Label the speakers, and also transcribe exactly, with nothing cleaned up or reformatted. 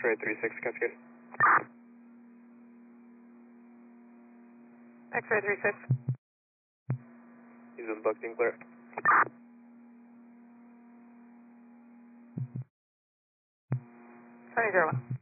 Speaker 1: X-ray three six, Cascade.
Speaker 2: X-ray three six.
Speaker 1: He's in booked and clear.
Speaker 2: twenty zero one.